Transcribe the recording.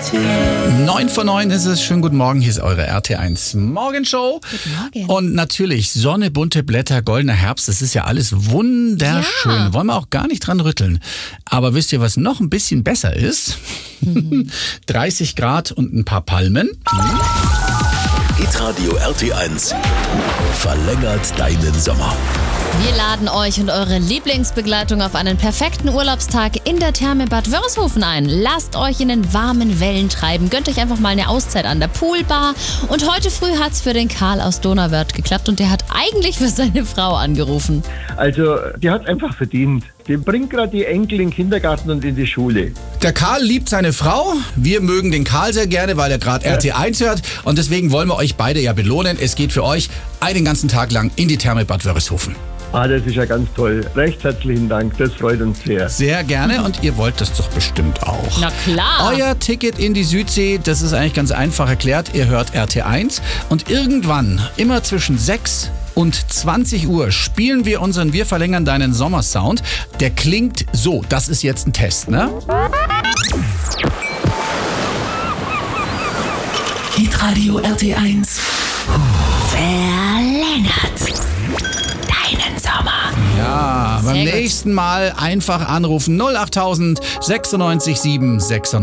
9:09 ist es. Schönen guten Morgen. Hier ist eure RT1 Morgenshow. Guten Morgen. Und natürlich Sonne, bunte Blätter, goldener Herbst. Das ist ja alles wunderschön. Ja. Wollen wir auch gar nicht dran rütteln. Aber wisst ihr, was noch ein bisschen besser ist? 30 Grad und ein paar Palmen. Hitradio RT1 verlängert deinen Sommer. Wir laden euch und eure Lieblingsbegleitung auf einen perfekten Urlaubstag in der Therme Bad Wörishofen ein. Lasst euch in den warmen Wellen treiben. Gönnt euch einfach mal eine Auszeit an der Poolbar. Und heute früh hat's für den Karl aus Donauwörth geklappt und der hat eigentlich für seine Frau angerufen. Also, die hat einfach verdient. Die bringt gerade die Enkel in den Kindergarten und in die Schule. Der Karl liebt seine Frau. Wir mögen den Karl sehr gerne, weil er gerade RT1 hört. Und deswegen wollen wir euch beide ja belohnen. Es geht für euch einen ganzen Tag lang in die Therme Bad Wörishofen. Das ist ja ganz toll. Recht herzlichen Dank, das freut uns sehr. Sehr gerne und ihr wollt das doch bestimmt auch. Na klar. Euer Ticket in die Südsee, das ist eigentlich ganz einfach erklärt. Ihr hört RT1 und irgendwann, immer zwischen 6 und 20 Uhr, spielen wir unseren Wir verlängern deinen Sommersound. Der klingt so. Das ist jetzt ein Test, ne? Hitradio RT1 Verlängert deinen Sommer. Ja, beim Sehr gut. nächsten Mal einfach anrufen 08000 96 7 96.